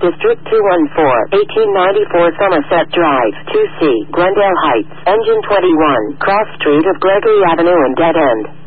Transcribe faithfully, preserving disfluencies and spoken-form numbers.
District two one four, eighteen ninety-four Somerset Drive, two C, Glendale Heights, Engine twenty-one, cross street of Gregory Avenue and dead end.